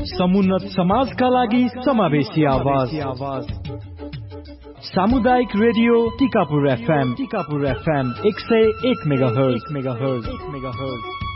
समुन्नत समाजका लागि समावेशी आवाज सामुदायिक रेडियो टिकापुर FM 101 मेगाहर्ज